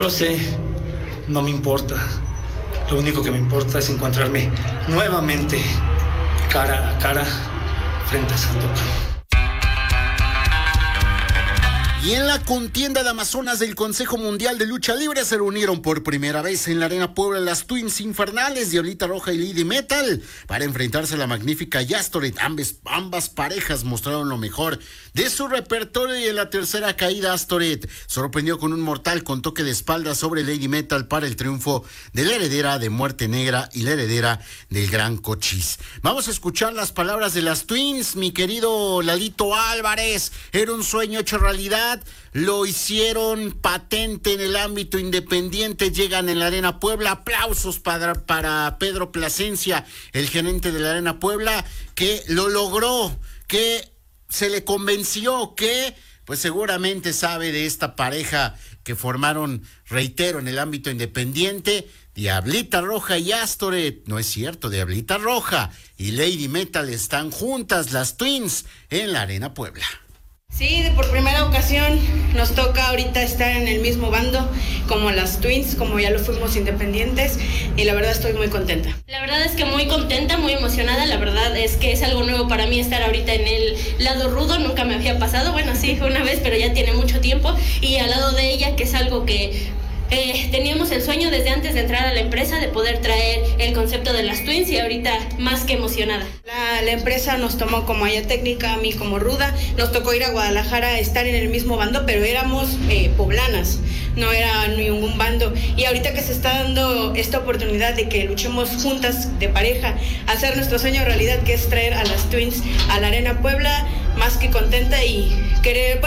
Lo sé, no me importa. Lo único que me importa es encontrarme nuevamente cara a cara frente a Sandokan. Y en la contienda de Amazonas del Consejo Mundial de Lucha Libre se reunieron por primera vez en la Arena Puebla las Twins Infernales, Diablita Roja y Lady Metal, para enfrentarse a la magnífica Yastoret. Ambas parejas mostraron lo mejor de su repertorio y en la tercera caída Astoret sorprendió con un mortal con toque de espalda sobre Lady Metal para el triunfo de la heredera de Muerte Negra y la heredera del Gran Cochise. Vamos a escuchar las palabras de las Twins, mi querido Lalito Álvarez. Era un sueño hecho realidad. Lo hicieron patente en el ámbito independiente, llegan en la Arena Puebla. Aplausos para Pedro Plasencia, el gerente de la Arena Puebla, que lo logró, que se le convenció, que pues seguramente sabe de esta pareja que formaron, reitero, en el ámbito independiente. Diablita Roja y Astoret, no es cierto, Diablita Roja y Lady Metal están juntas, las Twins, en la Arena Puebla. Sí, por primera ocasión nos toca ahorita estar en el mismo bando como las Twins, como ya lo fuimos independientes, y la verdad estoy muy contenta. La verdad es que muy contenta, muy emocionada. La verdad es que es algo nuevo para mí estar ahorita en el lado rudo, nunca me había pasado, bueno sí, fue una vez, pero ya tiene mucho tiempo, y al lado de ella, que es algo que teníamos el sueño desde antes de entrar a la empresa de poder traer el concepto de las Twins, y ahorita más que emocionada. La empresa nos tomó como área técnica, a mí como ruda, nos tocó ir a Guadalajara a estar en el mismo bando, pero éramos poblanas, no era ningún bando, y ahorita que se está dando esta oportunidad de que luchemos juntas de pareja, hacer nuestro sueño realidad, que es traer a las Twins a la Arena Puebla, más que contenta y querer,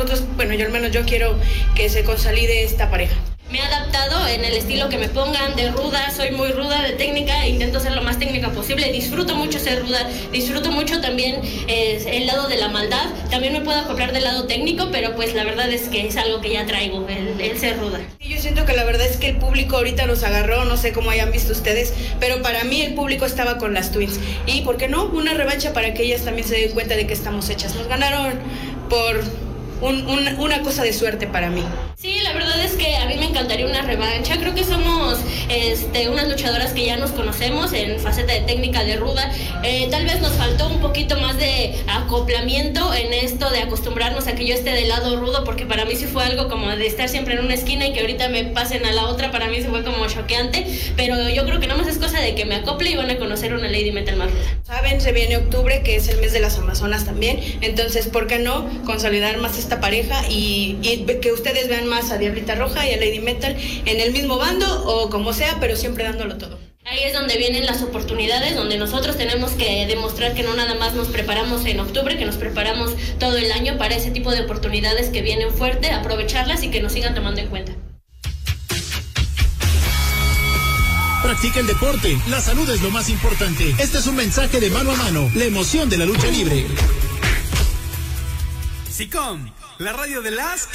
yo al menos yo quiero que se consolide esta pareja. Me he adaptado en el estilo que me pongan de ruda, soy muy ruda de técnica, intento ser lo más técnica posible, disfruto mucho ser ruda, disfruto mucho también el lado de la maldad, también me puedo acoplar del lado técnico, pero pues la verdad es que es algo que ya traigo, el ser ruda. Yo siento que la verdad es que el público ahorita nos agarró, no sé cómo hayan visto ustedes, pero para mí el público estaba con las Twins, y ¿por qué no? Una revancha para que ellas también se den cuenta de que estamos hechas. Nos ganaron por una cosa de suerte para mí. Sí, la verdad es que a mí me encantaría una revancha. Creo que somos unas luchadoras que ya nos conocemos en faceta de técnica de ruda. Tal vez nos faltó un poquito más de acoplamiento en esto de acostumbrarnos a que yo esté del lado rudo, porque para mí sí fue algo como de estar siempre en una esquina y que ahorita me pasen a la otra, para mí sí fue como choqueante, pero yo creo que nada más es cosa de que me acople y van a conocer una Lady Metal más ruda. Saben, se viene octubre, que es el mes de las Amazonas también, entonces ¿por qué no consolidar más esta pareja y que ustedes vean más a Diablita Roja y a Lady Metal en el mismo bando o como sea, pero siempre dándolo todo? Ahí es donde vienen las oportunidades, donde nosotros tenemos que demostrar que no nada más nos preparamos en octubre, que nos preparamos todo el año para ese tipo de oportunidades que vienen fuerte, aprovecharlas y que nos sigan tomando en cuenta. Practica el deporte, la salud es lo más importante. Este es un mensaje de Mano a Mano, la emoción de la lucha libre. SICOM, la radio de las